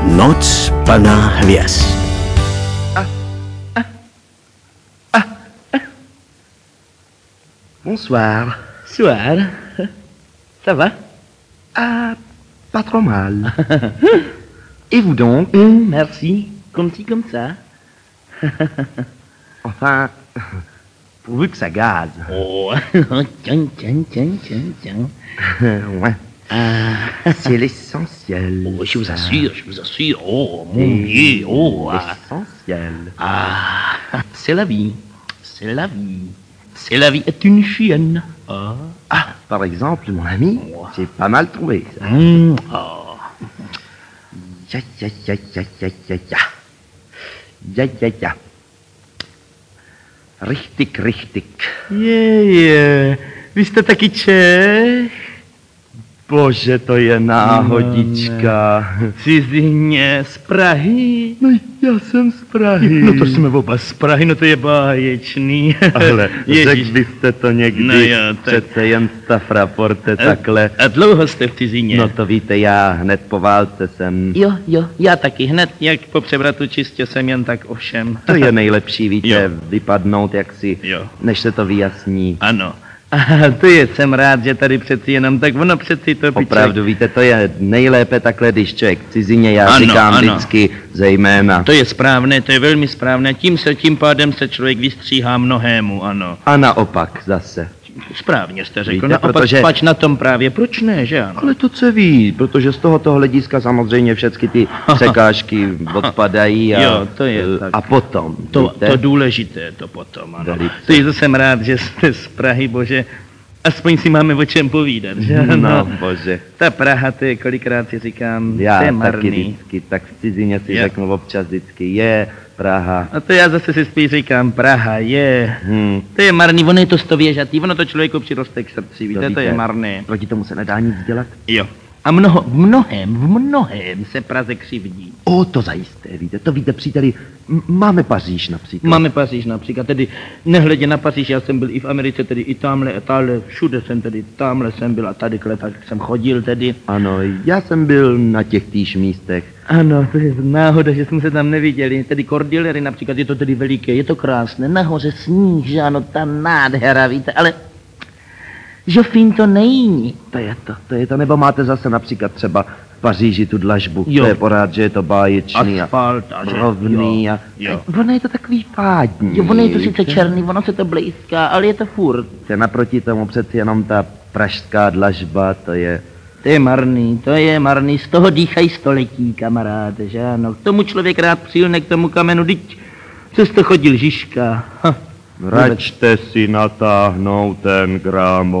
Noc plná hvězd. Bonsoir. Soir. Ça va? Ah, pas trop mal. Et vous donc? Merci. Comme ci, comme ça. Enfin, pourvu que ça gaze. Oh, tiens. Ouais, Ah, c'est l'essentiel. oh, je vous assure. Oh, mon Dieu. Oh, ah. L'essentiel. Ah, c'est la vie. C'est la vie. C'est la vie est une chienne. Ah. Ah, par exemple, mon ami, j'ai pas mal trouvé ça. Oh. Ya, ya, ya, ya, ya, ya, ya. Ja, ja, ja. Richtig. Je. Vy jste taky Čech? Bože, to je náhodička. Cizině z Prahy? No, já jsem z Prahy. No to jsme oba z Prahy, no to je báječný. Ale Ježíš. řekl byste to někdy, No jo, tak. přece jen stav raporte takhle. A dlouho jste v cizině? No to víte, já hned po válce jsem. Jo, já taky hned, jak po převratu čistě jsem jen tak ovšem. To je nejlepší, víte, Jo. vypadnout jaksi, Jo. než se to vyjasní. Ano. A to je, jsem rád, že tady přeci jenom, tak ono přeci to piček. Opravdu, víte, to je nejlépe takhle, když člověk v cizině, já Ano, říkám ano. vždycky zejména. To je správné, to je velmi správné, tím pádem se člověk vystříhá mnohému, ano. A naopak zase. Správně jste řekl, Víte, naopak protože- pač na tom právě, proč ne, že ano? Ale to se ví, protože z tohoto hlediska samozřejmě všechny ty překážky odpadají a, Jo, to je tak. a potom, To víte? důležité, to potom, ano. Velice. To je, to jsem rád, že jste z Prahy, bože. Aspoň si máme o čem povídat, že ano? No, bože. Ta Praha, to je, kolikrát si říkám, Já to je taky marný. vždycky, tak v cizině si Je. řeknu občas vždycky, je Praha. A to já zase si spíš říkám, Praha je. To je marný, ono je to stověžatý, ono to člověku přiroste k srdci, víte, to je marné. Proti tomu se nedá nic dělat. Jo. A v mnohem se Praze křivdí. O, to zajisté, víte, to víte, příteli, máme Paříž například. Máme Paříž například, tedy nehledě na Paříž, já jsem byl i v Americe, tedy i tamhle, všude jsem tedy, tamhle jsem byl a tadykle, tak jsem chodil tedy. Ano, já jsem byl na těch týž místech. Ano, to je náhoda, že jsme se tam neviděli, tedy Cordillery například, je to tedy veliké, je to krásné, nahoře sníh, že ano, ta nádhera, víte, ale Žofín to není. To je to, nebo máte zase například třeba v Paříži tu dlažbu, Jo. to je pořád, že je to báječný Asfalt a a že- rovný jo, a jo. ono je to takový fádní. Jo, ono je to sice víte? černý, ono se to blízká, ale je to furt. Naproti tomu přeci jenom ta pražská dlažba, to je... To je marný, z toho dýchají století, kamaráde, že ano. K tomu člověk rád přilne, k tomu kamenu, dyť, co jste chodil, Žižka. Račte si natáhnout ten gramofon.